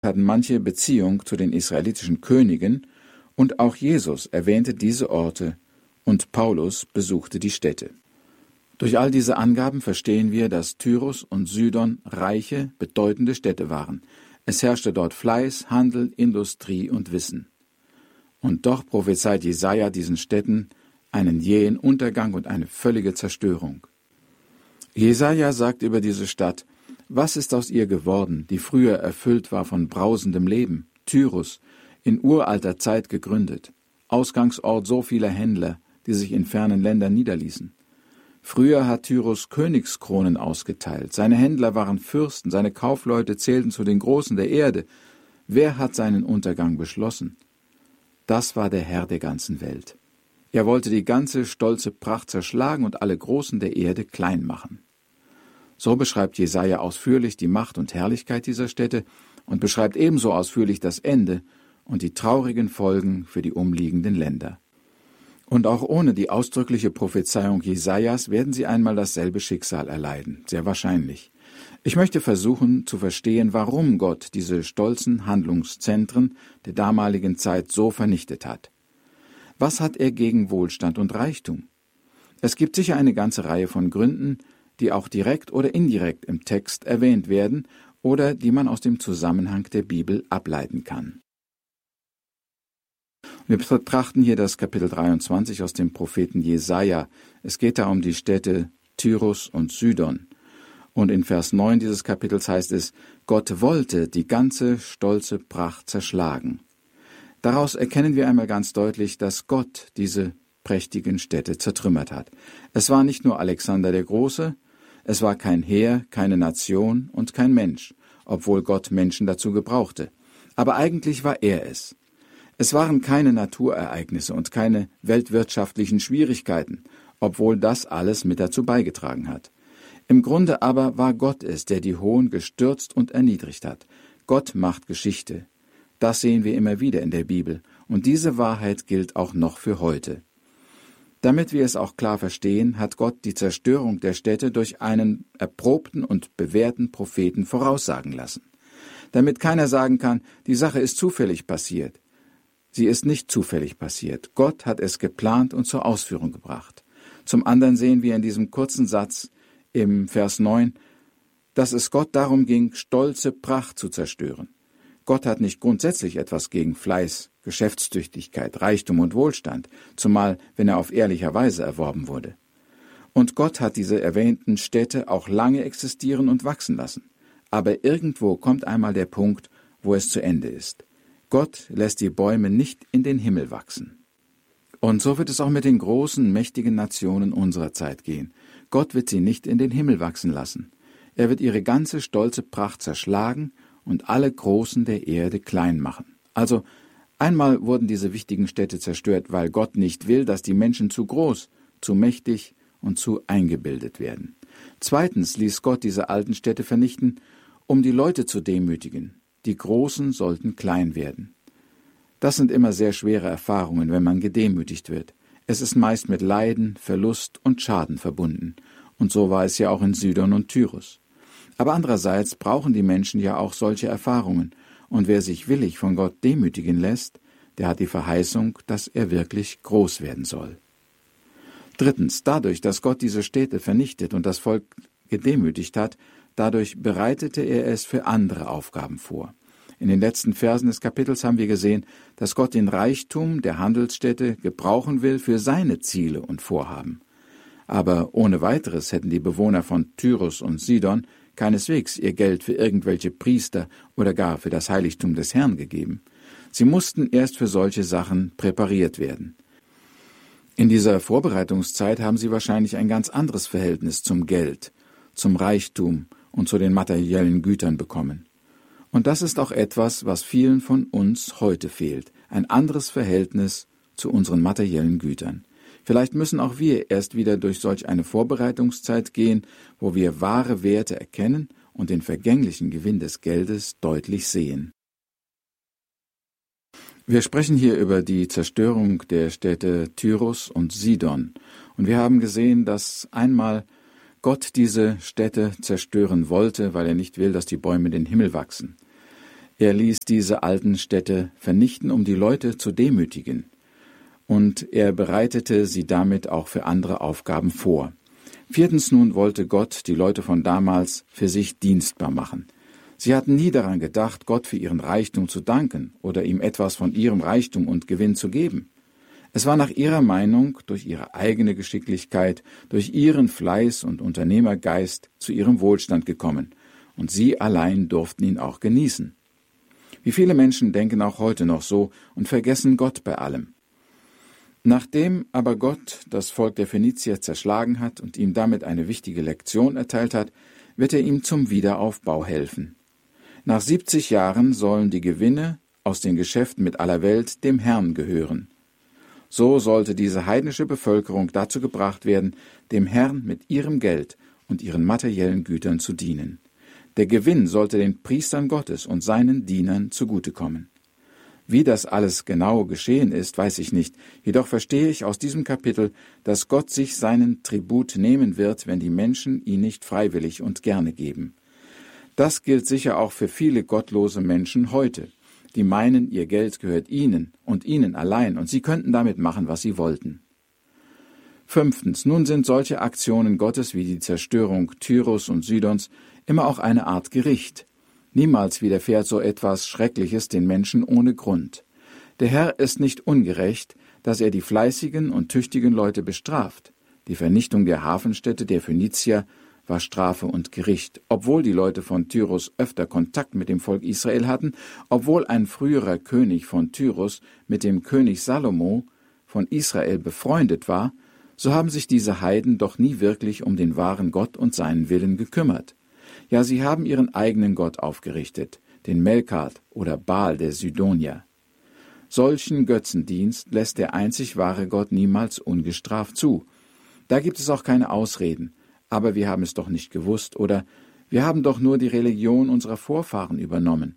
hatten manche Beziehung zu den israelitischen Königen, und auch Jesus erwähnte diese Orte und Paulus besuchte die Städte. Durch all diese Angaben verstehen wir, dass Tyrus und Sidon reiche, bedeutende Städte waren. Es herrschte dort Fleiß, Handel, Industrie und Wissen. Und doch prophezeit Jesaja diesen Städten einen jähen Untergang und eine völlige Zerstörung. Jesaja sagt über diese Stadt: Was ist aus ihr geworden, die früher erfüllt war von brausendem Leben? Tyrus, in uralter Zeit gegründet, Ausgangsort so vieler Händler, die sich in fernen Ländern niederließen. Früher hat Tyrus Königskronen ausgeteilt, seine Händler waren Fürsten, seine Kaufleute zählten zu den Großen der Erde. Wer hat seinen Untergang beschlossen? Das war der Herr der ganzen Welt. Er wollte die ganze stolze Pracht zerschlagen und alle Großen der Erde klein machen. So beschreibt Jesaja ausführlich die Macht und Herrlichkeit dieser Städte und beschreibt ebenso ausführlich das Ende und die traurigen Folgen für die umliegenden Länder. Und auch ohne die ausdrückliche Prophezeiung Jesajas werden sie einmal dasselbe Schicksal erleiden, sehr wahrscheinlich. Ich möchte versuchen zu verstehen, warum Gott diese stolzen Handlungszentren der damaligen Zeit so vernichtet hat. Was hat er gegen Wohlstand und Reichtum? Es gibt sicher eine ganze Reihe von Gründen, die auch direkt oder indirekt im Text erwähnt werden oder die man aus dem Zusammenhang der Bibel ableiten kann. Wir betrachten hier das Kapitel 23 aus dem Propheten Jesaja. Es geht da um die Städte Tyrus und Sidon. Und in Vers 9 dieses Kapitels heißt es: Gott wollte die ganze stolze Pracht zerschlagen. Daraus erkennen wir einmal ganz deutlich, dass Gott diese prächtigen Städte zertrümmert hat. Es war nicht nur Alexander der Große, es war kein Heer, keine Nation und kein Mensch, obwohl Gott Menschen dazu gebrauchte. Aber eigentlich war er es. Es waren keine Naturereignisse und keine weltwirtschaftlichen Schwierigkeiten, obwohl das alles mit dazu beigetragen hat. Im Grunde aber war Gott es, der die Hohen gestürzt und erniedrigt hat. Gott macht Geschichte. Das sehen wir immer wieder in der Bibel, und diese Wahrheit gilt auch noch für heute. Damit wir es auch klar verstehen, hat Gott die Zerstörung der Städte durch einen erprobten und bewährten Propheten voraussagen lassen. Damit keiner sagen kann, die Sache ist zufällig passiert. Sie ist nicht zufällig passiert. Gott hat es geplant und zur Ausführung gebracht. Zum anderen sehen wir in diesem kurzen Satz im Vers 9, dass es Gott darum ging, stolze Pracht zu zerstören. Gott hat nicht grundsätzlich etwas gegen Fleiß, Geschäftstüchtigkeit, Reichtum und Wohlstand, zumal wenn er auf ehrlicher Weise erworben wurde. Und Gott hat diese erwähnten Städte auch lange existieren und wachsen lassen. Aber irgendwo kommt einmal der Punkt, wo es zu Ende ist. Gott lässt die Bäume nicht in den Himmel wachsen. Und so wird es auch mit den großen, mächtigen Nationen unserer Zeit gehen. Gott wird sie nicht in den Himmel wachsen lassen. Er wird ihre ganze stolze Pracht zerschlagen und alle Großen der Erde klein machen. Also, einmal wurden diese wichtigen Städte zerstört, weil Gott nicht will, dass die Menschen zu groß, zu mächtig und zu eingebildet werden. Zweitens ließ Gott diese alten Städte vernichten, um die Leute zu demütigen. Die Großen sollten klein werden. Das sind immer sehr schwere Erfahrungen, wenn man gedemütigt wird. Es ist meist mit Leiden, Verlust und Schaden verbunden. Und so war es ja auch in Sidon und Tyrus. Aber andererseits brauchen die Menschen ja auch solche Erfahrungen. Und wer sich willig von Gott demütigen lässt, der hat die Verheißung, dass er wirklich groß werden soll. Drittens, dadurch, dass Gott diese Städte vernichtet und das Volk gedemütigt hat, dadurch bereitete er es für andere Aufgaben vor. In den letzten Versen des Kapitels haben wir gesehen, dass Gott den Reichtum der Handelsstädte gebrauchen will für seine Ziele und Vorhaben. Aber ohne weiteres hätten die Bewohner von Tyrus und Sidon keineswegs ihr Geld für irgendwelche Priester oder gar für das Heiligtum des Herrn gegeben. Sie mussten erst für solche Sachen präpariert werden. In dieser Vorbereitungszeit haben sie wahrscheinlich ein ganz anderes Verhältnis zum Geld, zum Reichtum und zu den materiellen Gütern bekommen. Und das ist auch etwas, was vielen von uns heute fehlt, ein anderes Verhältnis zu unseren materiellen Gütern. Vielleicht müssen auch wir erst wieder durch solch eine Vorbereitungszeit gehen, wo wir wahre Werte erkennen und den vergänglichen Gewinn des Geldes deutlich sehen. Wir sprechen hier über die Zerstörung der Städte Tyrus und Sidon. Und wir haben gesehen, dass einmal Gott diese Städte zerstören wollte, weil er nicht will, dass die Bäume in den Himmel wachsen. Er ließ diese alten Städte vernichten, um die Leute zu demütigen. Und er bereitete sie damit auch für andere Aufgaben vor. Viertens nun wollte Gott die Leute von damals für sich dienstbar machen. Sie hatten nie daran gedacht, Gott für ihren Reichtum zu danken oder ihm etwas von ihrem Reichtum und Gewinn zu geben. Es war nach ihrer Meinung durch ihre eigene Geschicklichkeit, durch ihren Fleiß und Unternehmergeist zu ihrem Wohlstand gekommen, und sie allein durften ihn auch genießen. Wie viele Menschen denken auch heute noch so und vergessen Gott bei allem. Nachdem aber Gott das Volk der Phönizier zerschlagen hat und ihm damit eine wichtige Lektion erteilt hat, wird er ihm zum Wiederaufbau helfen. Nach 70 Jahren sollen die Gewinne aus den Geschäften mit aller Welt dem Herrn gehören. So sollte diese heidnische Bevölkerung dazu gebracht werden, dem Herrn mit ihrem Geld und ihren materiellen Gütern zu dienen. Der Gewinn sollte den Priestern Gottes und seinen Dienern zugutekommen. Wie das alles genau geschehen ist, weiß ich nicht, jedoch verstehe ich aus diesem Kapitel, dass Gott sich seinen Tribut nehmen wird, wenn die Menschen ihn nicht freiwillig und gerne geben. Das gilt sicher auch für viele gottlose Menschen heute, die meinen, ihr Geld gehört ihnen und ihnen allein und sie könnten damit machen, was sie wollten. Fünftens, nun sind solche Aktionen Gottes wie die Zerstörung Tyrus und Sidons immer auch eine Art Gericht. Niemals widerfährt so etwas Schreckliches den Menschen ohne Grund. Der Herr ist nicht ungerecht, dass er die fleißigen und tüchtigen Leute bestraft. Die Vernichtung der Hafenstädte der Phönizier war Strafe und Gericht, obwohl die Leute von Tyrus öfter Kontakt mit dem Volk Israel hatten, obwohl ein früherer König von Tyrus mit dem König Salomo von Israel befreundet war, so haben sich diese Heiden doch nie wirklich um den wahren Gott und seinen Willen gekümmert. Ja, sie haben ihren eigenen Gott aufgerichtet, den Melkart oder Baal der Sidonier. Solchen Götzendienst lässt der einzig wahre Gott niemals ungestraft zu. Da gibt es auch keine Ausreden. Aber wir haben es doch nicht gewusst, oder wir haben doch nur die Religion unserer Vorfahren übernommen.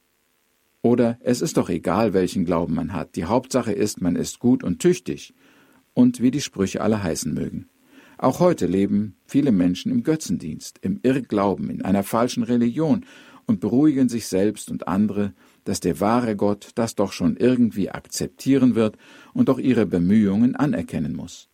Oder es ist doch egal, welchen Glauben man hat. Die Hauptsache ist, man ist gut und tüchtig. Und wie die Sprüche alle heißen mögen. Auch heute leben viele Menschen im Götzendienst, im Irrglauben, in einer falschen Religion und beruhigen sich selbst und andere, dass der wahre Gott das doch schon irgendwie akzeptieren wird und doch ihre Bemühungen anerkennen muss.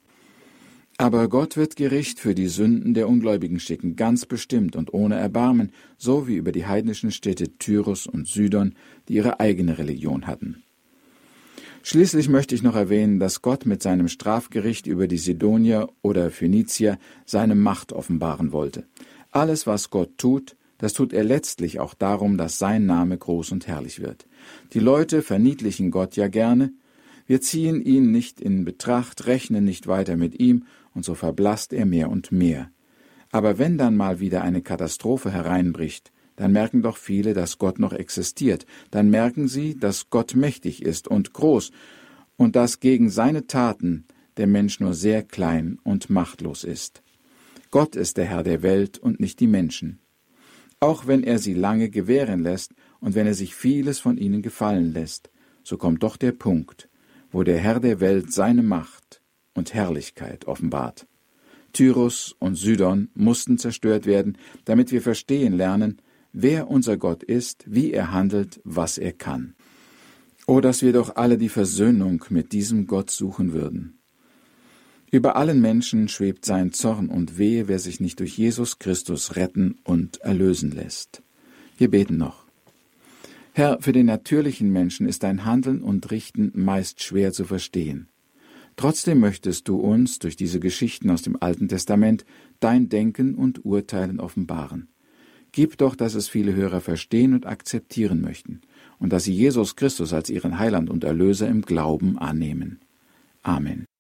Aber Gott wird Gericht für die Sünden der Ungläubigen schicken, ganz bestimmt und ohne Erbarmen, so wie über die heidnischen Städte Tyrus und Sidon, die ihre eigene Religion hatten. Schließlich möchte ich noch erwähnen, dass Gott mit seinem Strafgericht über die Sidonier oder Phönizier seine Macht offenbaren wollte. Alles, was Gott tut, das tut er letztlich auch darum, dass sein Name groß und herrlich wird. Die Leute verniedlichen Gott ja gerne. Wir ziehen ihn nicht in Betracht, rechnen nicht weiter mit ihm, und so verblasst er mehr und mehr. Aber wenn dann mal wieder eine Katastrophe hereinbricht, dann merken doch viele, dass Gott noch existiert. Dann merken sie, dass Gott mächtig ist und groß und dass gegen seine Taten der Mensch nur sehr klein und machtlos ist. Gott ist der Herr der Welt und nicht die Menschen. Auch wenn er sie lange gewähren lässt und wenn er sich vieles von ihnen gefallen lässt, so kommt doch der Punkt, wo der Herr der Welt seine Macht und Herrlichkeit offenbart. Tyrus und Sidon mussten zerstört werden, damit wir verstehen lernen, wer unser Gott ist, wie er handelt, was er kann. Oh, dass wir doch alle die Versöhnung mit diesem Gott suchen würden. Über allen Menschen schwebt sein Zorn und wehe, wer sich nicht durch Jesus Christus retten und erlösen lässt. Wir beten noch. Herr, für den natürlichen Menschen ist dein Handeln und Richten meist schwer zu verstehen. Trotzdem möchtest du uns durch diese Geschichten aus dem Alten Testament dein Denken und Urteilen offenbaren. Gib doch, dass es viele Hörer verstehen und akzeptieren möchten und dass sie Jesus Christus als ihren Heiland und Erlöser im Glauben annehmen. Amen.